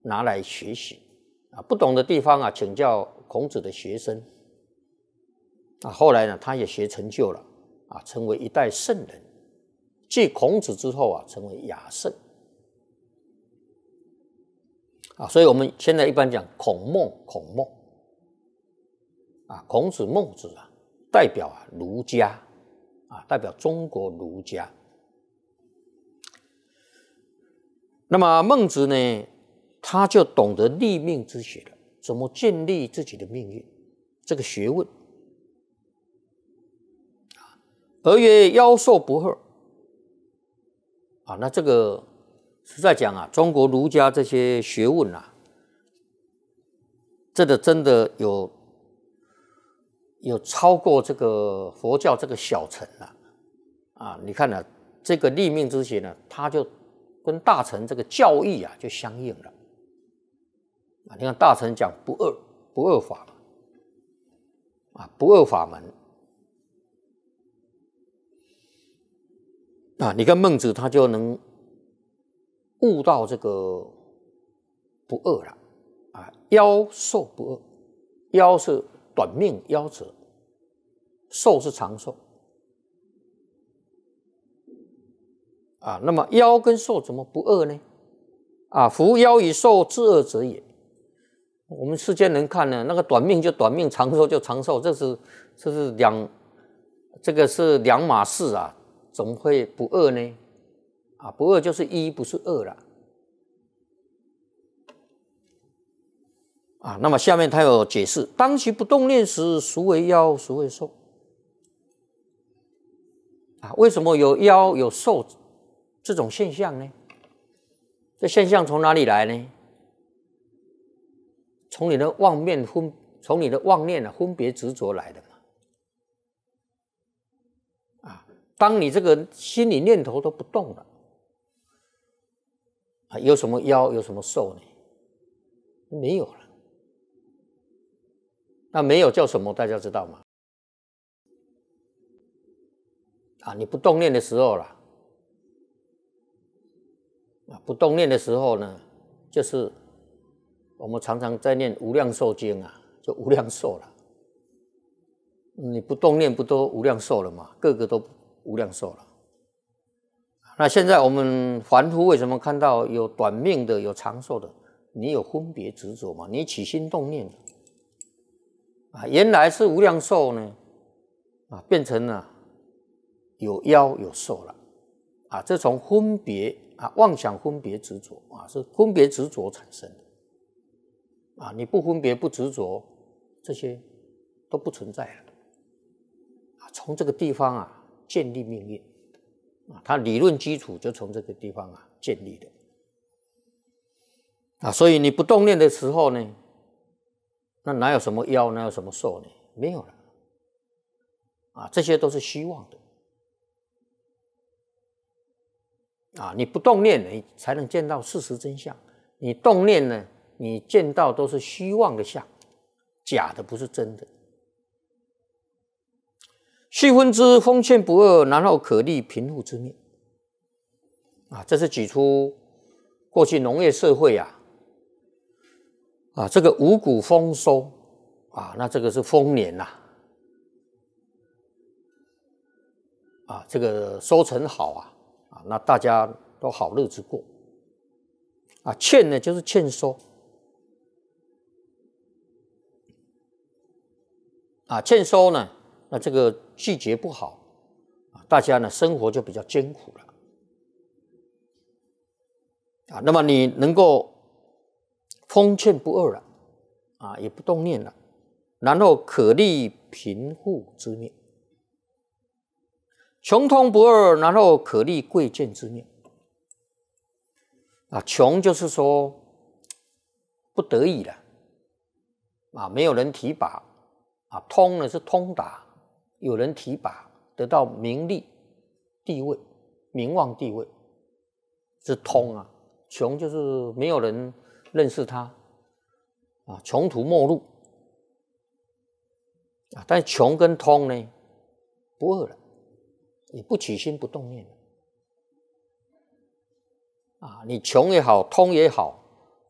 拿来学习啊，不懂的地方啊，请教孔子的学生啊。后来呢，他也学成就了啊，成为一代圣人。继孔子之后啊，成为雅圣啊。所以我们现在一般讲孔孟啊，孔子、孟子啊，代表啊儒家啊，代表中国儒家。那么孟子呢，他就懂得立命之学了，怎么建立自己的命运，这个学问。而曰夭寿不惑啊，那这个实在讲啊，中国儒家这些学问啊，真的有超过这个佛教这个小乘了啊。你看呢，这个立命之学呢，它就跟大乘这个教义啊就相应了啊。你看大乘讲不二法啊，不二法门啊。你看孟子他就能悟到这个不二了啊。夭寿不二，夭是短命夭折，寿是长寿啊。那么夭跟寿怎么不二呢？啊，夫夭与寿之二者也。我们世间人看呢，那个短命就短命，长寿就长寿，这是两码事啊，怎么会不二呢？啊，不二就是一，不是二了啊。那么下面他有解释：当其不动念时，孰为夭，孰为寿？啊，为什么有夭有寿这种现象呢？这现象从哪里来呢？从你的妄念分别执着来的嘛。啊，当你这个心理念头都不动了，啊，有什么夭有什么寿呢？没有了。那没有叫什么？大家知道吗？啊，你不动念的时候啦，啊，不动念的时候呢，就是我们常常在念无量寿经啊，就无量寿了。你不动念不都无量寿了吗？个个都无量寿了。那现在我们凡夫为什么看到有短命的有长寿的？你有分别执着嘛？你起心动念啊，原来是无量寿呢，啊，变成了有夭有寿了啊。这从分别啊妄想分别执着啊，是分别执着产生的。啊，你不分别不执着，这些都不存在了。啊，从这个地方啊建立命运，啊，它理论基础就从这个地方啊建立的。啊，所以你不动念的时候呢，那哪有什么夭，哪有什么寿呢？没有了。啊，这些都是虚妄的。啊，你不动念，你才能见到事实真相。你动念呢？你见到都是虚妄的相，假的不是真的。须分之封建不二，然后可立贫富之命。啊，这是举出过去农业社会啊，这个五谷丰收啊，那这个是丰年呐，啊，这个收成好啊，那大家都好日子过。啊，欠呢就是欠收。啊，欠收呢，那这个季节不好，大家呢生活就比较艰苦了。啊，那么你能够封建不二了，啊，也不动念了，然后可立贫富之命，穷通不二，然后可立贵贱之命。啊，穷就是说不得已了，啊，没有人提拔。啊，通呢是通达，有人提拔，得到名利、地位、名望、地位，是通啊。穷就是没有人认识他，啊，穷途末路。啊，但穷跟通呢，不二了，也不起心不动念了。啊，你穷也好，通也好，